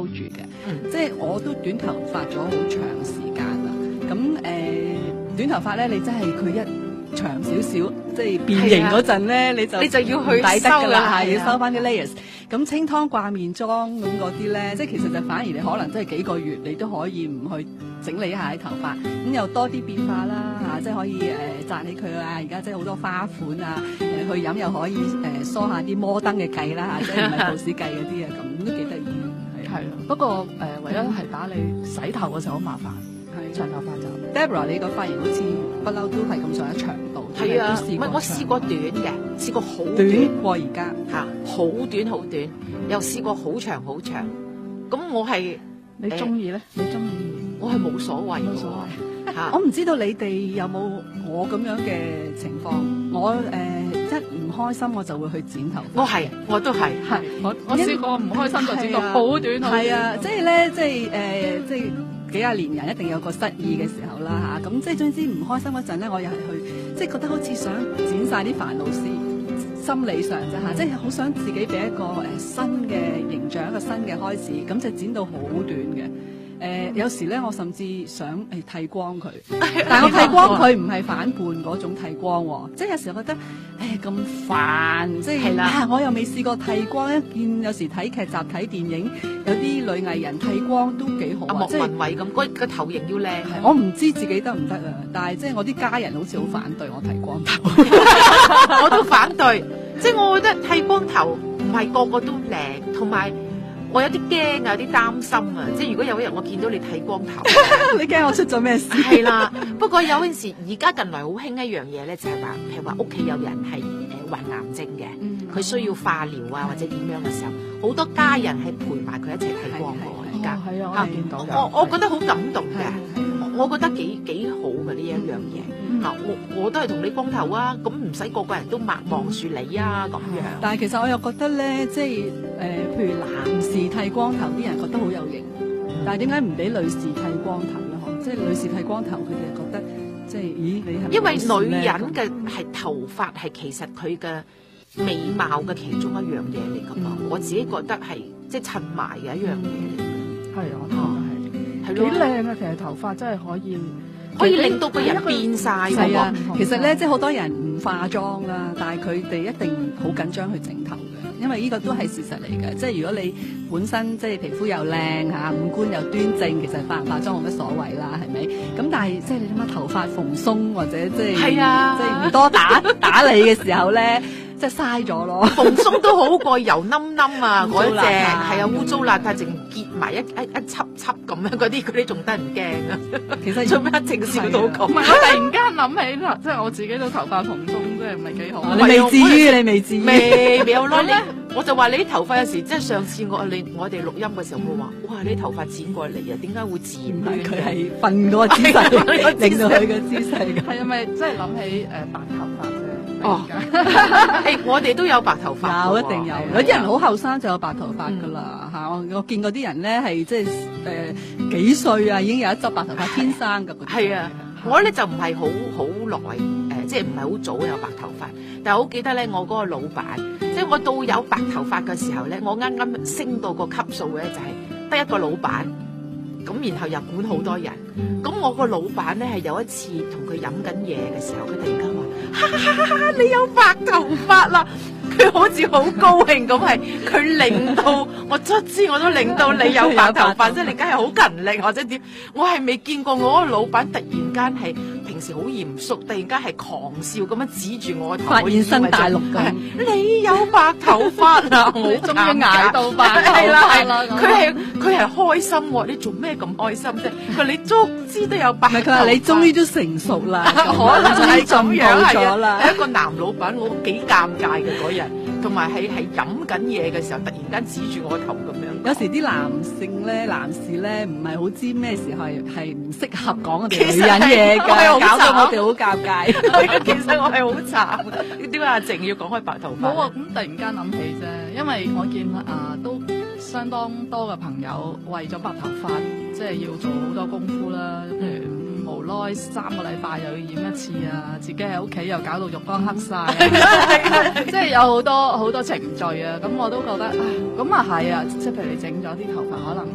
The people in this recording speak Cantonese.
hold 住嘅。即係我都短頭髮咗好長時間啦。咁短頭髮咧，你真係佢一長少少，即係變形嗰陣咧，你就要去抵得㗎啦， 係要收翻啲 layers。咁清湯掛面妝咁嗰啲咧，即係其實就反而你可能真係幾個月你都可以唔去整理一下啲頭髮，咁又多啲變化啦嚇，即係可以紮起佢啊！而家即係好多花款啊，去飲又可以梳下啲摩登嘅計啦嚇，即係唔係 pose 計嗰啲啊，咁都幾得意。 係啊，不過唯一係打你洗頭嘅時候好麻煩，長頭髮就。 Deborah 你個髮型好似不嬲都係咁上一長度， 係啊，唔係我試過短嘅，試過好短過而家嚇，好短好短，又試過好長好長。咁我係你中意咧？你中意？ 我係冇所謂， 冇所謂嚇。 我唔知道你哋有冇我咁樣嘅情況，我一唔開心我就會去剪頭髮。 我都係， 我試過唔開心就剪到好短。 係啊，即係咧，即係幾廿年人一定有個失意嘅時候啦嚇。咁即係總之唔開心嗰陣咧，我又係去，即係覺得好似想剪晒啲煩惱絲，心理上啫嚇，即係好想自己俾一個新嘅形象，一個新嘅開始，咁就剪到好短嘅。有時咧，我甚至想剃光佢，但係我剃光佢唔係反叛嗰種剃光喎，即係有時候覺得咁煩，即係我又未試過剃光。一見有時睇劇集睇電影，有啲女藝人剃光都幾好啊， 莫文蔚咁，個頭型要靚。 我唔知自己得唔得啊，但係即係我啲家人好似好反對我剃光頭， 我都反對，即係我覺得剃光頭唔係個個都靚，同埋。我有啲驚啊，有啲擔心啊，即係如果有一日我見到你剃光頭， 你驚我出咗咩事？ 係啦，不過有陣時而家近來好興一樣嘢咧，就係話，譬如話屋企有人係患癌症嘅，佢需要化療啊或者點樣嘅時候，好多家人係陪埋佢一齊剃光嘅。而家係啊，我見到我覺得好感動嘅，我覺得幾好嘅呢一樣嘢。我都係同你光頭啊，咁唔使個個人都望住你啊咁樣。 但係其實我又覺得咧，即係譬如男士剃光頭，啲人覺得好有型，但係點解唔俾女士剃光頭咧？即係女士剃光頭，佢哋覺得即係咦，你係因為女人嘅係頭髮係其實佢嘅美貌嘅其中一樣嘢嚟㗎嘛。我自己覺得係即係襯埋嘅一樣嘢嚟嘅。 係啊，我覺得係幾靚啊！其實頭髮真係可以令到個人變晒係啊！其實咧，即係好多人唔化妝啦，但係佢哋一定好緊張去整頭嘅，因為呢個都係事實嚟嘅。即係如果你本身即係皮膚又靚嚇，五官又端正，其實化唔化妝冇乜所謂啦，係咪？咁但係即係你諗下頭髮蓬鬆或者即係即係唔多打理嘅時候咧。即係嘥咗咯， 蓬鬆都好過油冧冧啊！嗰隻係啊，污糟邋遢，淨結埋一輯輯咁樣嗰啲仲得人驚啊！其實做咩淨笑到咁？ 唔係，我突然間諗起啦，即係我自己都頭髮蓬鬆，即係唔係幾好。 你未至於， 未有咯。我就話你啲頭髮有時，即係上次我哋錄音嘅時候，我話：哇，你啲頭髮剪過嚟啊，點解會自然？ 佢係瞓嗰個姿勢，令到佢嘅姿勢嘅。 係咪即係諗起白頭髮啫？ 我哋都有白頭髮， 有一定有。有啲人好後生就有白頭髮噶啦嚇。我見過啲人咧係即係幾歲啊，已經有一執白頭髮，天生㗎。 係啊，我咧就唔係好耐即係唔係好早有白頭髮，但係我好記得咧，我嗰個老闆，即係我到有白頭髮嘅時候咧，我啱啱升到個級數咧，就係得一個老闆。咁然後又管好多人，咁我個老闆咧係有一次同佢飲緊嘢嘅時候，佢突然間話：哈，你有白頭髮啦！佢好似好高興咁，係佢令到我卒之我都令到你有白頭髮，即係你梗係好勤力或者點？我係未見過我個老闆突然間係平時好嚴肅，突然間係狂笑咁樣指住我個頭， 發現新大陸咁。 你有白頭髮啦！我終於捱到白頭髮啦！ 佢係開心喎，你做咩咁開心啫？佢話你卒之都有白頭髮。 佢話你終於都成熟啦， 可能係咁樣係一個男老闆，我幾尷尬嘅嗰日，同埋係飲緊嘢嘅時候，突然間指住我頭咁樣。 有時啲男士咧唔係好知咩時候係唔適合講我哋女人嘢㗎，搞到我哋好尷尬。 其實我係好慘，點解阿靜要講開白頭髮？ 冇啊，咁突然間諗起啫，因為我見都相當多嘅朋友為咗白頭髮，即係要做好多功夫啦，譬如無耐3個禮拜又要染一次啊，自己喺屋企又搞到肉乾黑晒，即係有好多程序啊，咁我都覺得，咁啊係啊，即係譬如你整咗啲頭髮可能。